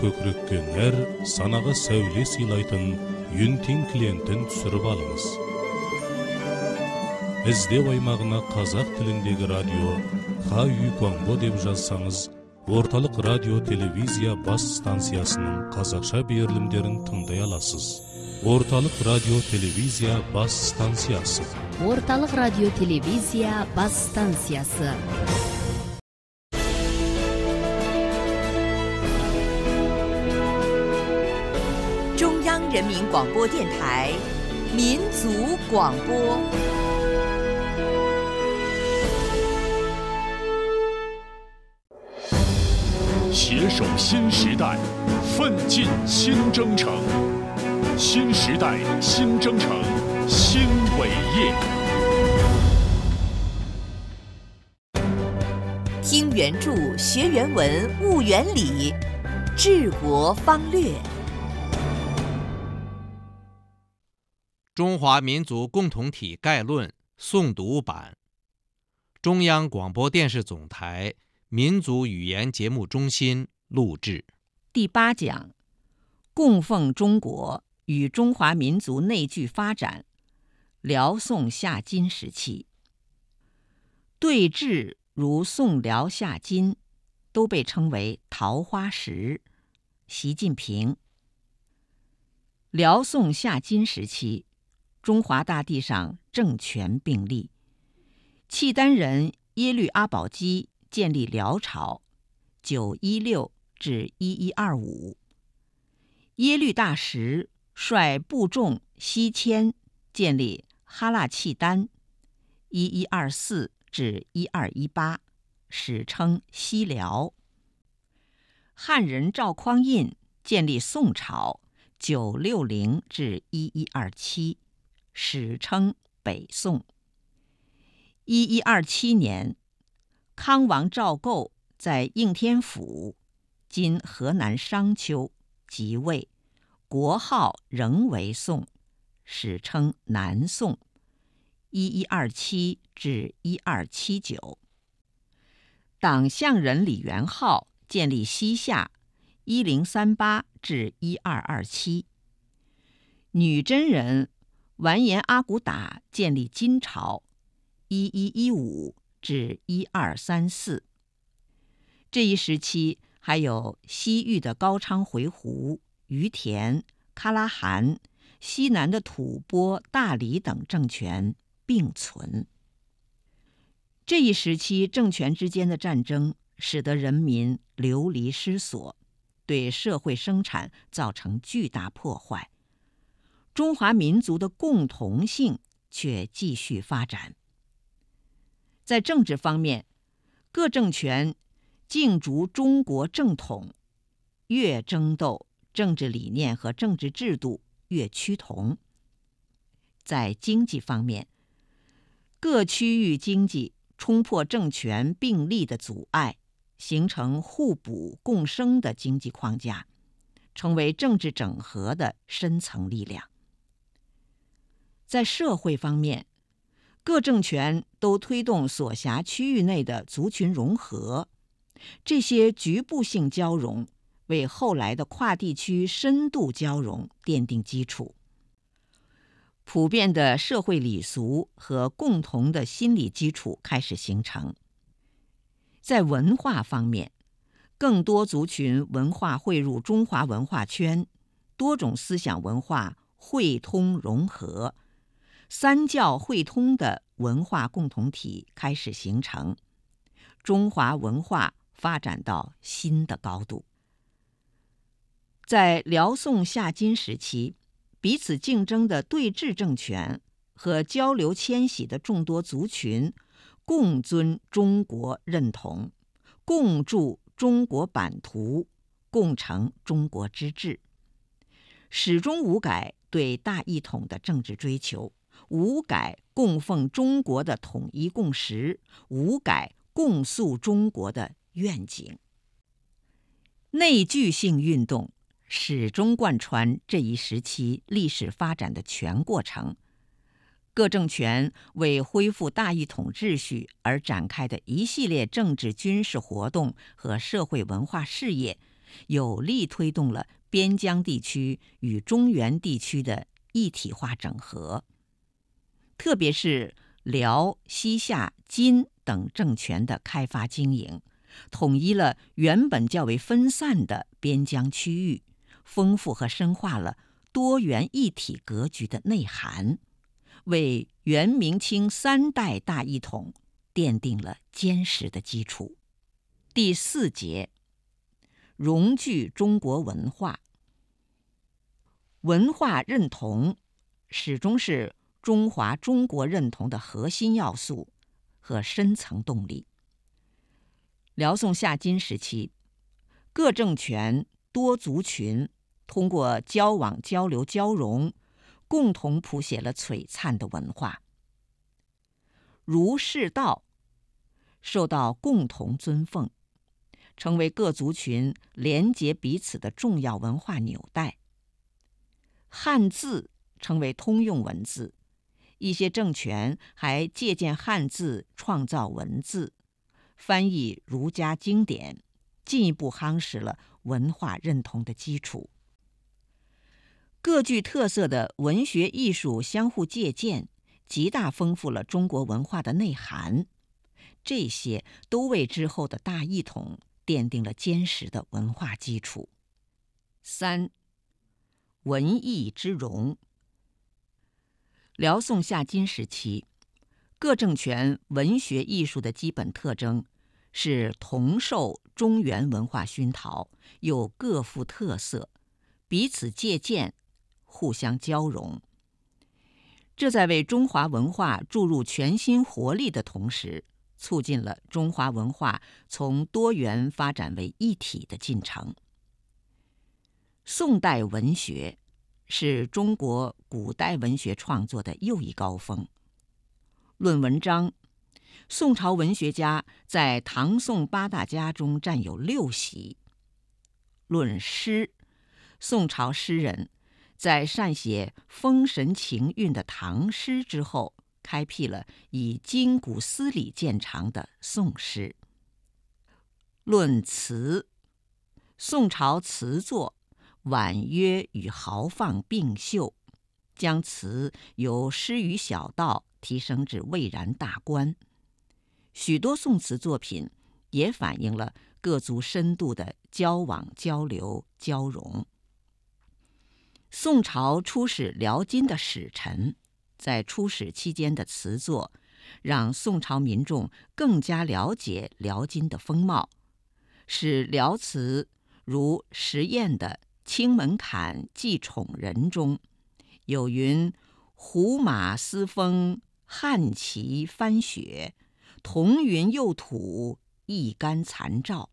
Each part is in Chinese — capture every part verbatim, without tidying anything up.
Көкірекке санаға сәуле сыйлайтын Юнтин клиентін түсіріп алыңыз. Іздеу аймағына қазақ тіліндегі радио Ха-Үй Гуанбо деп жазсаңыз, орталық радио телевизия бас станциясының қазақша берілімдерін тыңдай аласыз. Орталық радио телевизия бас станциясы. Орталық радио телевизия бас станциясы. 中央人民广播电台民族广播。 携手新时代，奋进新征程。新时代新征程新伟业。 听原著，学原文，悟原理，治国方略。 中华民族共同体概论诵读版，中央广播电视总台民族语言节目中心录制。 第八讲：供奉中国与中华民族内聚发展，辽宋夏金时期。对峙如宋辽夏金，都被称为桃花时。习近平。辽宋夏金时期，中华大地上政权并立，契丹人耶律阿保机建立辽朝，九一六至一一二五。耶律大石率部众西迁，建立哈腊契丹，一一二四至一二一八，史称西辽。汉人赵匡胤建立宋朝，九六零至一一二七，史称北宋。一一二七年，康王赵构在应天府（今河南商丘）即位，国号仍为宋，史称南宋。一一二七至一二七九。党项人李元昊建立西夏，一零三八至一二二七。女真人完颜阿骨打建立金朝，一一一五至一二三四。这一时期还有西域的高昌回鹘、于田、喀拉汗，西南的吐蕃、大理等政权并存。这一时期政权之间的战争，使得人民流离失所，对社会生产造成巨大破坏。中华民族的共同性却继续发展。在政治方面，各政权竞逐中国正统，越争斗，政治理念和政治制度越趋同。在经济方面，各区域经济冲破政权并立的阻碍，形成互补共生的经济框架，成为政治整合的深层力量。在社会方面，各政权都推动所辖区域内的族群融合，这些局部性交融为后来的跨地区深度交融奠定基础。普遍的社会礼俗和共同的心理基础开始形成。在文化方面，更多族群文化汇入中华文化圈，多种思想文化汇通融合，三教汇通的文化共同体开始形成，中华文化发展到新的高度。在辽宋夏金时期，彼此竞争的对峙政权和交流迁徙的众多族群共尊中国认同，共筑中国版图，共成中国之治，始终无改对大一统的政治追求，无改供奉中国的统一共识，无改共塑中国的愿景。内聚性运动始终贯穿这一时期历史发展的全过程。各政权为恢复大一统秩序而展开的一系列政治军事活动和社会文化事业， 有力推动了边疆地区与中原地区的一体化整合，特别是辽、西夏、金等政权的开发经营，统一了原本较为分散的边疆区域，丰富和深化了多元一体格局的内涵，为元明清三代大一统奠定了坚实的基础。第四节，融聚中国文化。文化认同始终是中华中国认同的核心要素和深层动力。辽宋夏金时期，各政权多族群通过交往交流交融，共同谱写了璀璨的文化。儒释道受到共同尊奉，成为各族群连结彼此的重要文化纽带。汉字成为通用文字，一些政权还借鉴汉字创造文字，翻译儒家经典，进一步夯实了文化认同的基础。各具特色的文学艺术相互借鉴，极大丰富了中国文化的内涵，这些都为之后的大一统奠定了坚实的文化基础。三、文艺之融。辽宋夏金时期，各政权文学艺术的基本特征是同受中原文化熏陶，又各富特色，彼此借鉴，互相交融。这在为中华文化注入全新活力的同时，促进了中华文化从多元发展为一体的进程。宋代文学是中国古代文学创作的又一高峰。论文章，宋朝文学家在唐宋八大家中占有六席。论诗，宋朝诗人在善写风神情韵的唐诗之后，开辟了以筋骨思理见长的宋诗。论词，宋朝词作婉约与豪放并秀，将词由诗与小道提升至蔚然大观。许多宋词作品也反映了各族深度的交往交流交融。宋朝出使辽金的使臣在出使期间的词作，让宋朝民众更加了解辽金的风貌，使辽词如石砚的《青门槛寄宠人》中有云：胡马嘶风，汉旗翻雪，彤云又土，一干残照，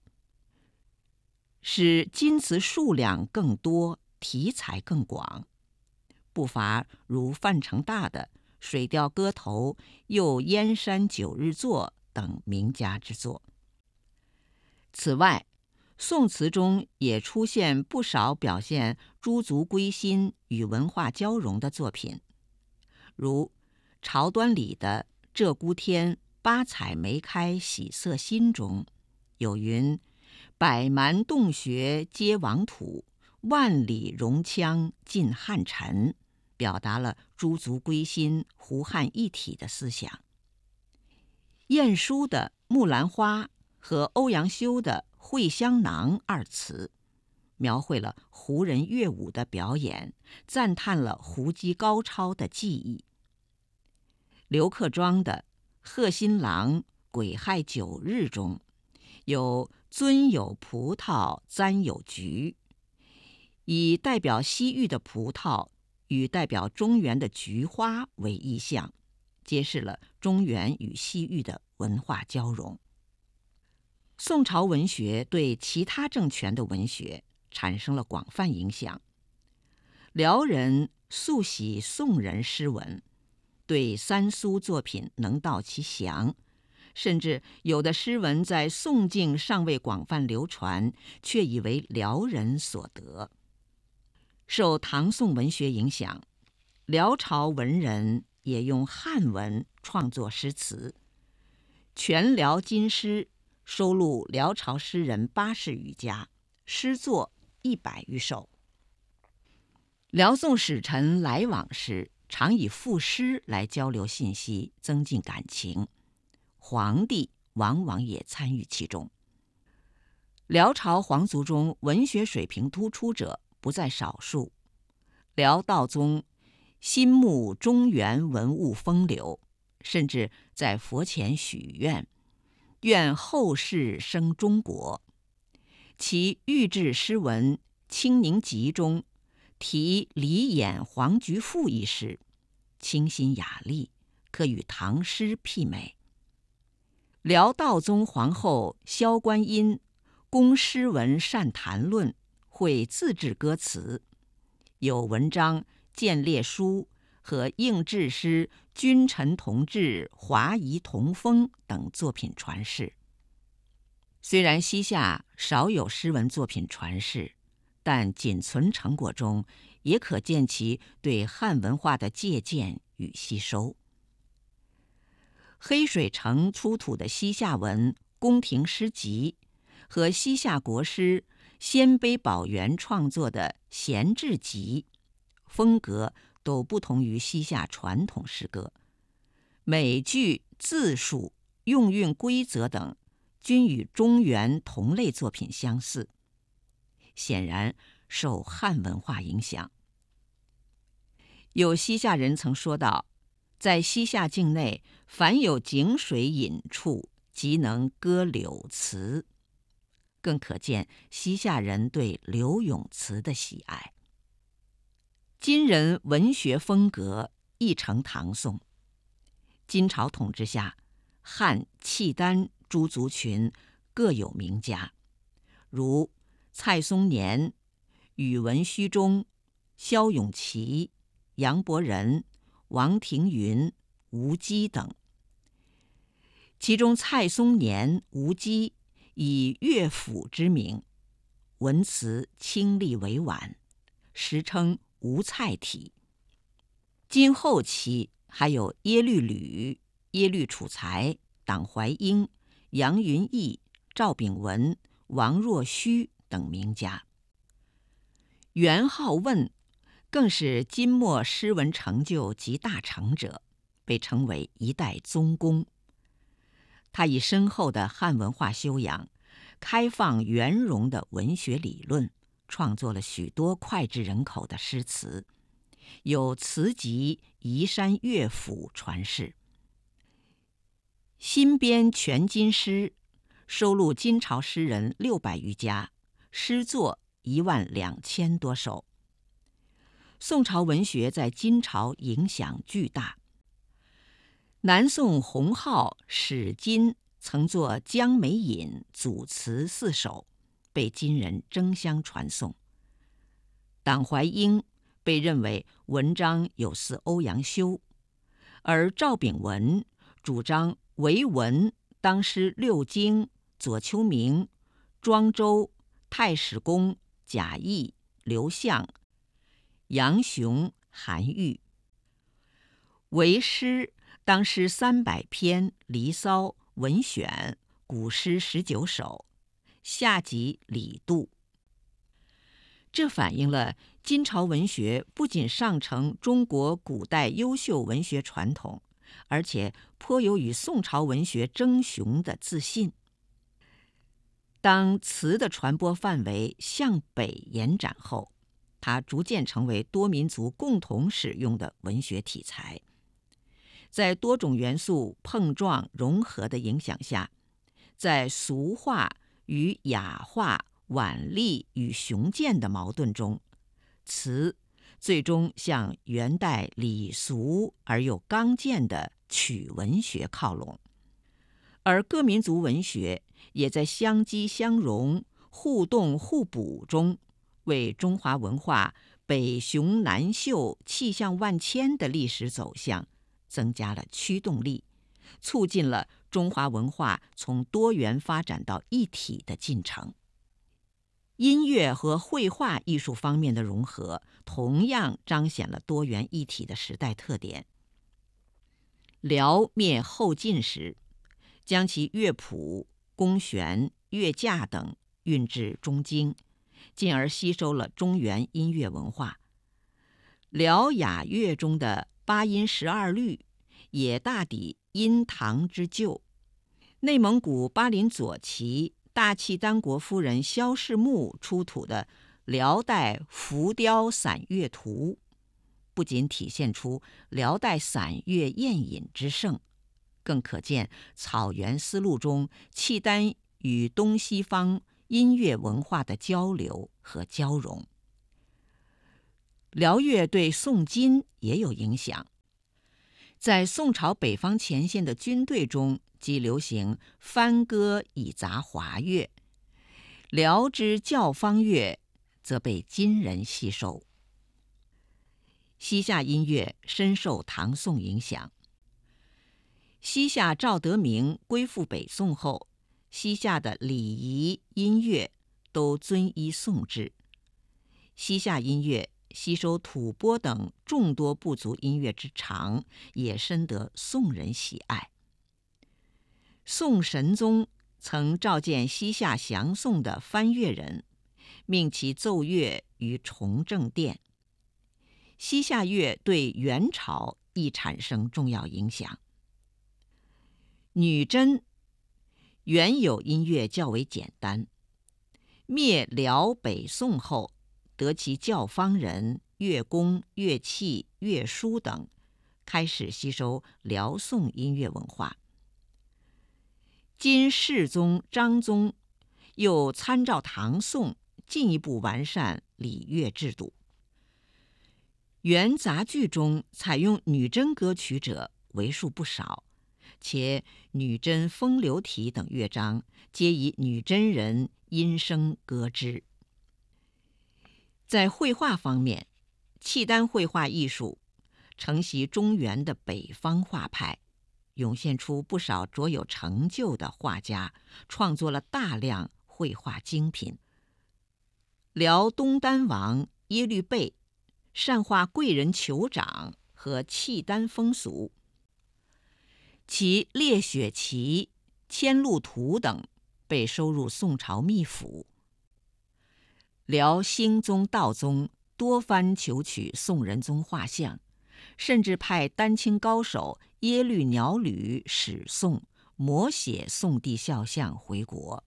使金词数量更多，题材更广。不乏如范成大的《水调歌头》《又燕山九日作》等名家之作。此外，宋词中也出现不少表现诸族归心与文化交融的作品，如曹端礼的《鹧鸪天》八彩梅开喜色新中有云：百蛮洞穴皆王土，万里戎羌尽汉臣，表达了诸族归心、胡汉一体的思想。晏殊的《木兰花》和欧阳修的《会香囊》二词，描绘了胡人乐舞的表演，赞叹了胡姬高超的技艺。刘克庄的《贺新郎癸亥九日》中有尊有葡萄，簪有菊，以代表西域的葡萄与代表中原的菊花为意象，揭示了中原与西域的文化交融。宋朝文学对其他政权的文学产生了广泛影响。辽人素喜宋人诗文，对三苏作品能道其详，甚至有的诗文在宋境尚未广泛流传，却已为辽人所得。受唐宋文学影响，辽朝文人也用汉文创作诗词。全辽金诗收录辽朝诗人八十余家， 诗作一百余首。辽宋使臣来往时，常以赋诗来交流信息，增进感情。皇帝往往也参与其中。辽朝皇族中文学水平突出者不在少数。辽道宗心慕中原文物风流，甚至在佛前许愿，愿后世生中国。其御制诗文《清宁集》中题李演《黄菊赋》一诗，清新雅丽，可与唐诗媲美。辽道宗皇后萧观音公诗文善谈论，会自制歌词，有文章《建烈书》和应制诗《君臣同治》《华夷同风》等作品传世。虽然西夏少有诗文作品传世，但仅存成果中也可见其对汉文化的借鉴与吸收。黑水城出土的西夏文宫廷诗集和西夏国师鲜卑宝元创作的闲志集，风格都不同于西夏传统诗歌，每句字数、用韵规则等均与中原同类作品相似，显然受汉文化影响。有西夏人曾说道，在西夏境内，凡有井水饮处，即能歌柳词，更可见西夏人对柳咏词的喜爱。金人文学风格亦承唐宋。金朝统治下，汉、契丹诸族群各有名家，如蔡松年、宇文虚中、萧永琪、杨伯仁、王庭云、吴基等。其中蔡松年、吴基以乐府之名，文辞清丽委婉，时称吴蔡体。今后期还有耶律吕、耶律楚材、党怀英、杨云逸、赵秉文、王若虚等名家。元好问更是金末诗文成就集大成者，被称为一代宗公。他以深厚的汉文化修养，开放圆融的文学理论，创作了许多脍炙人口的诗词，有词集《移山乐府》传世。新编全金诗，收录金朝诗人六百余家，诗作一万两千多首。宋朝文学在金朝影响巨大。南宋洪浩、史金曾作《江梅引》组词四首，被金人争相传颂。党怀英被认为文章有似欧阳修，而赵秉文主张唯文当诗六经、左丘明、庄周、太史公、贾谊、刘向、杨雄、韩愈；为诗当诗三百篇，离骚、文选、古诗十九首，下集李杜。这反映了金朝文学不仅上承中国古代优秀文学传统，而且颇有与宋朝文学争雄的自信。当词的传播范围向北延展后，它逐渐成为多民族共同使用的文学题材。在多种元素碰撞融合的影响下，在俗化与雅化、婉丽与雄健的矛盾中，词最终向元代礼俗而又刚健的曲文学靠拢，而各民族文学也在相激相融、互动互补中，为中华文化北雄南秀、气象万千的历史走向增加了驱动力，促进了中华文化从多元发展到一体的进程。音乐和绘画艺术方面的融合，同样彰显了多元一体的时代特点。辽灭后晋时，将其乐谱、宫弦、乐架等运至中京， 进而吸收了中原音乐文化。辽雅乐中的八音十二律也大抵因唐之旧。内蒙古巴林左旗大契丹国夫人萧氏墓出土的辽代浮雕散乐图，不仅体现出辽代散乐宴饮之盛，更可见草原丝路中契丹与东西方音乐文化的交流和交融。辽乐对宋金也有影响，在宋朝北方前线的军队中，即流行番歌以杂华乐，辽之教坊乐则被金人吸收。西夏音乐深受唐宋影响。西夏赵德明归附北宋后，西夏的礼仪音乐都遵依宋制。西夏音乐吸收吐蕃等众多部族音乐之长，也深得宋人喜爱。宋神宗曾召见西夏降宋的番乐人，命其奏乐于崇政殿。西夏乐对元朝亦产生重要影响。女真原有音乐较为简单，灭辽北宋后，得其教坊人、乐工、乐器、乐书等，开始吸收辽宋音乐文化。金世宗张宗又参照唐宋，进一步完善礼乐制度。元杂剧中采用女真歌曲者为数不少，且女真风流体等乐章皆以女真人音声歌之。在绘画方面，契丹绘画艺术承袭中原的北方画派，涌现出不少卓有成就的画家，创作了大量绘画精品。辽东丹王耶律倍善画贵人酋长和契丹风俗，其《列雪旗》《迁路图》等被收入宋朝秘府。辽兴宗道宗多番求取宋仁宗画像，甚至派丹青高手耶律鸟履使宋，摹写宋帝肖像回国。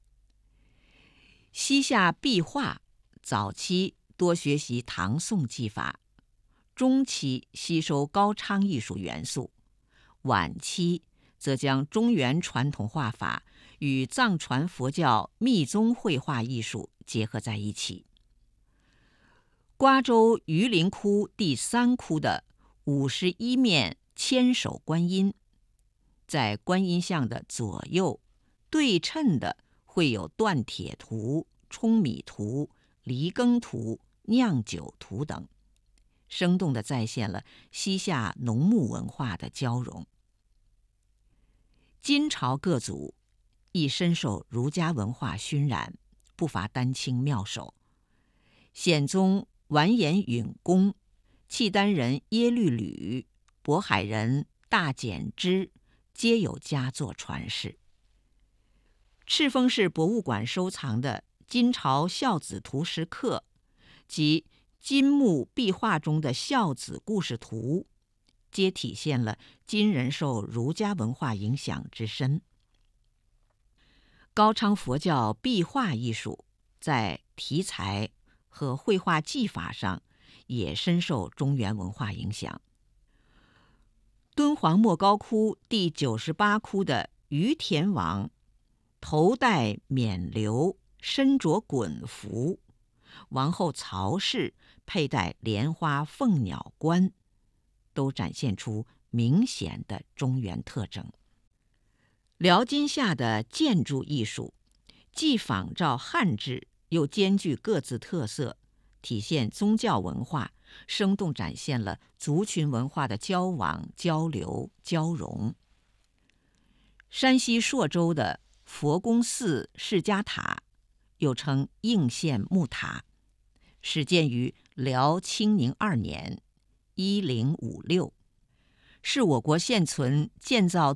西夏壁画早期多学习唐宋技法，中期吸收高昌艺术元素，晚期则将中原传统画法与藏传佛教密宗绘画艺术结合在一起。瓜州榆林窟第三窟的五十一面千手观音，在观音像的左右对称的绘有锻铁图、舂米图、犁耕图、酿酒图等，生动地再现了西夏农牧文化的交融。金朝各族亦深受儒家文化熏染，不乏丹青妙手。显宗完颜允公、契丹人耶律吕、渤海人大简之皆有佳作传世。赤峰市博物馆收藏的金朝孝子图石刻及金木壁画中的孝子故事图，皆体现了金人受儒家文化影响之深。高昌佛教壁画艺术在题材和绘画技法上也深受中原文化影响。敦煌莫高窟第九十八窟的于田王头戴冕旒，身着衮服，王后曹氏佩戴莲花凤鸟冠，都展现出明显的中原特征。辽金夏的建筑艺术既仿照汉制，又兼具各自特色，体现宗教文化，生动展现了族群文化的交往、交流、交融。山西朔州的佛宫寺释迦塔，又称应县木塔，始建于辽清宁二年（一零五六），是我国现存建造